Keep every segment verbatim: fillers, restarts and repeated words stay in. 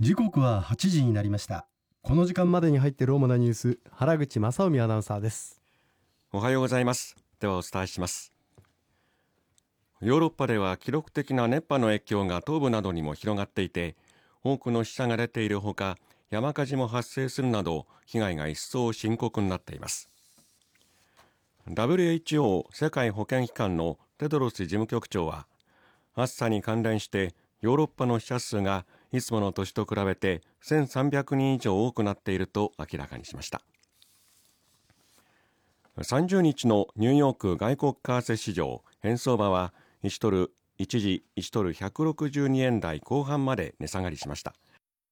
時刻ははちじになりました。この時間までに入っている主なニュース、原口正臣アナウンサーです。 おはようございます。ではお伝えします。ヨーロッパでは記録的な熱波の影響が東部などにも広がっていて、多くの死者が出ているほか、山火事も発生するなど被害が一層深刻になっています。 ダブリューエイチオー 世界保健機関のテドロス事務局長は、暑さに関連してヨーロッパの死者数がいつもの年と比べてせんさんびゃくにん以上多くなっていると明らかにしました。さんじゅうにちのニューヨーク外国為替市場、円相場はいちドル一時いちドルひゃくろくじゅうにえん台後半まで値下がりしました。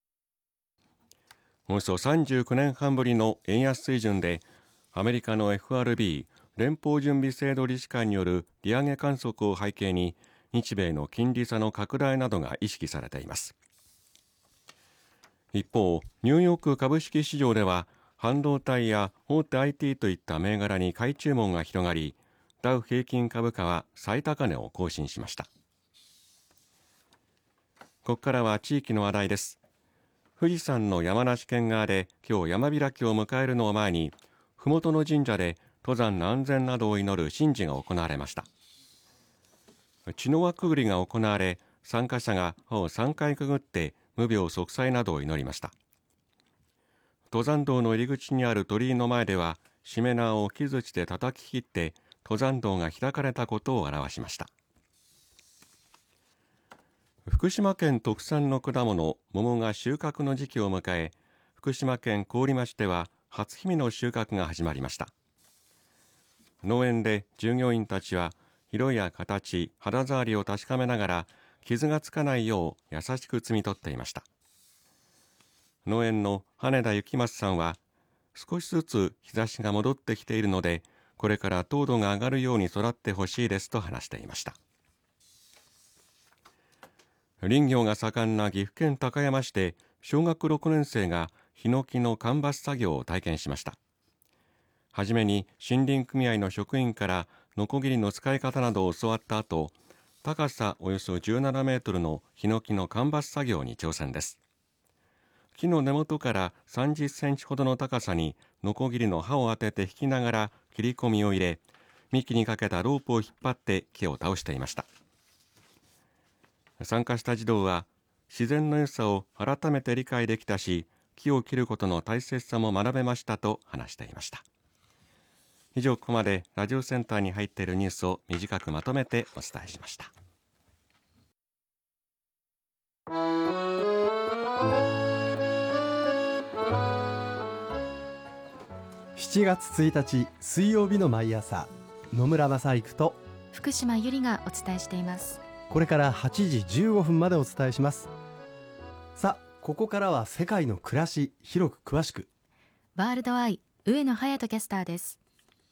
およそさんじゅうきゅうねんはんぶりの円安水準で、アメリカの エフアールビー 連邦準備制度理事会による利上げ観測を背景に、日米の金利差の拡大などが意識されています。一方、ニューヨーク株式市場では半導体や大手 アイティー といった銘柄に買い注文が広がり、ダウ平均株価は最高値を更新しました。ここからは地域の話題です。富士山の山梨県側で今日山開きを迎えるのを前に、麓の神社で登山の安全などを祈る神事が行われました。血の輪くぐりが行われ、参加者が歯をさんかいくぐって無病息災などを祈りました。登山道の入り口にある鳥居の前では、しめ縄を木槌で叩き切って登山道が開かれたことを表しました。福島県特産の果物桃が収穫の時期を迎え、福島県郡町では初氷見の収穫が始まりました。農園で従業員たちは色や形、肌触りを確かめながら、傷がつかないよう優しく摘み取っていました。農園の羽田幸松さんは、少しずつ日差しが戻ってきているので、これから糖度が上がるように育ってほしいですと話していました。林業が盛んな岐阜県高山市で、小学ろくねん生がヒノキの間伐作業を体験しました。はじめに森林組合の職員からノコギリの使い方などを教わった後、高さおよそじゅうななメートルのヒノキの間伐作業に挑戦です。木の根元からさんじゅっセンチほどの高さにノコギリの刃を当てて引きながら切り込みを入れ、幹にかけたロープを引っ張って木を倒していました。参加した児童は、自然の良さを改めて理解できたし、木を切ることの大切さも学べましたと話していました。以上、ここまでラジオセンターに入っているニュースを短くまとめてお伝えしました。 しちがつついたち水曜日の毎朝、野村正育と福島由里がお伝えしています。 これからはちじじゅうごふんまでお伝えします。さあ、ここからは世界の暮らし、広く詳しく。 ワールドアイ、上野隼人キャスターです。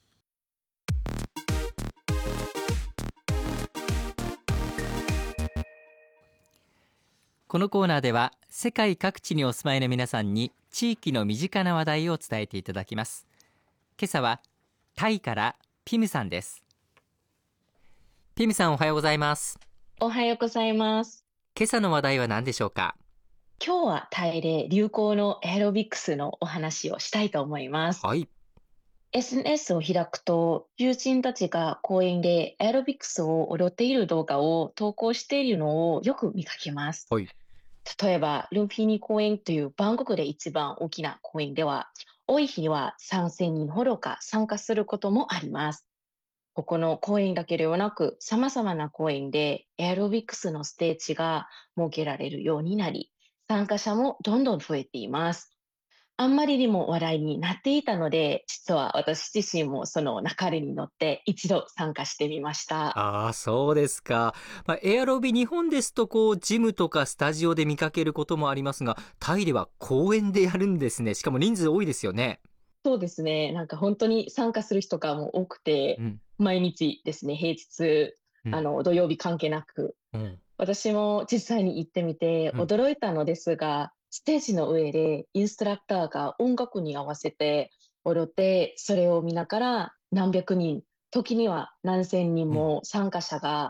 このコーナーでは世界各地にお住まいの皆さんに地域の身近な話題を伝えていただきます。今朝はタイからピムさんです。ピムさん、おはようございます。 おはようございます。 今朝の話題は何でしょうか？ 今日はタイで流行のエアロビクスのお話をしたいと思います。 はい。 エスエヌエス を開くと、友人たちが公園でエアロビクスを踊っている動画を投稿しているのをよく見かけます。 はい。 例えば、ルンピニ公園というバンコクで一番大きな公園では、多い日にはさんぜんにんほどが参加することもあります。ここの公園だけではなく、様々な公園でエアロビクスのステージが設けられるようになり、参加者もどんどん増えています。あんまりにも話題になっていたので、実は私自身もその流れに乗って一度参加してみました。 ああ、そうですか。まあ、エアロビ、日本ですとこうジムとかスタジオで見かけることもありますが、タイでは公園でやるんですね。しかも人数多いですよね。 そうですね。なんか本当に参加する人がもう多くて、 うん。 毎日ですね、平日、 うんあの、土曜日関係なく、 うん。 私も実際に行ってみてうん。 驚いたのですが、ステージの上でインストラクターが音楽に合わせて踊って、それを見ながら何百人、時には何千人うん。 も参加者が